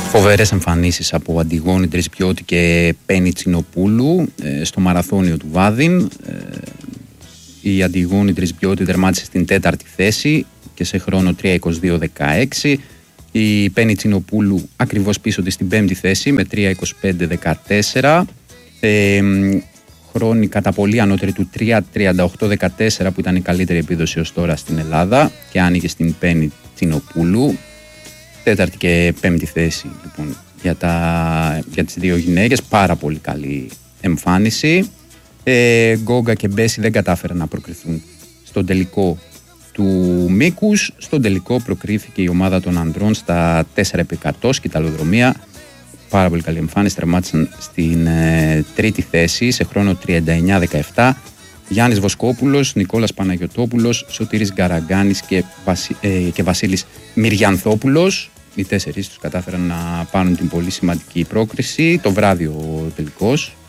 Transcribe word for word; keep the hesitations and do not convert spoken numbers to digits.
Φοβερές εμφανίσεις από Αντιγόνη Τρισπιώτη και Πέννη Τσινοπούλου ε, στο μαραθώνιο του Βάδιν. Ε, η Αντιγόνη Τρισπιώτη τερμάτισε στην τέταρτη θέση και σε χρόνο τρία είκοσι δύο δεκαέξι. Η Πέννη Τσινοπούλου ακριβώς πίσω της στην πέμπτη θέση με τρία είκοσι πέντε δεκατέσσερα. Ε, χρόνοι κατά πολύ ανώτερη του τρία τριάντα οκτώ δεκατέσσερα που ήταν η καλύτερη επίδοση ως τώρα στην Ελλάδα και άνοιγε στην Πέννη Τσινοπούλου. Τέταρτη και πέμπτη θέση λοιπόν για, τα, για τις δύο γυναίκες, πάρα πολύ καλή εμφάνιση. ε, Γκόγκα και Μπέση δεν κατάφεραν να προκριθούν στον τελικό του μήκους. Στον τελικό προκρίθηκε η ομάδα των ανδρών στα τέσσερα επί εκατό σκηταλοδρομία, πάρα πολύ καλή εμφάνιση, τερμάτισαν στην ε, τρίτη θέση σε χρόνο τριάντα εννιά δεκαεπτά. Γιάννης Βοσκόπουλος, Νικόλας Παναγιωτόπουλος, Σωτήρης Γκαραγκάνης και, Βασι... ε, και Βασίλης Μυριανθόπουλος. Οι τέσσερις τους κατάφεραν να πάρουν την πολύ σημαντική πρόκριση. Το βράδυ ο τελικός.